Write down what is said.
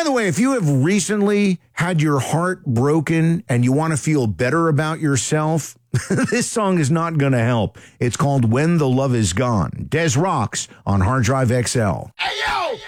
the way, if you have recently had your heart broken and you want to feel better about yourself, this song is not going to help. It's called When the Love Is Gone. Des Rocks on Hard Drive XL. Hey, yo!